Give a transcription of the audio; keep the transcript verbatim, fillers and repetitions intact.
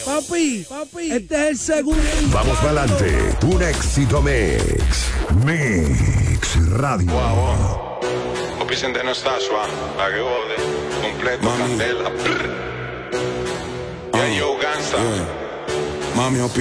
Papi, papi, este es el segundo. Vamos para adelante. Un éxito mix. Mix Radio. Wow, wow. Papi Centeno está suave. La que jode. Completo, Mami. candela. Ya yo, Gansa. Mami,